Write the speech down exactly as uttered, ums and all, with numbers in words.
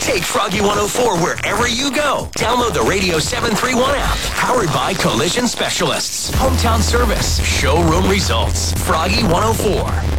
Take Froggy one oh four wherever you go. Download the Radio seven three one app. Powered by Collision Specialists. Hometown service. Showroom results. Froggy one oh four.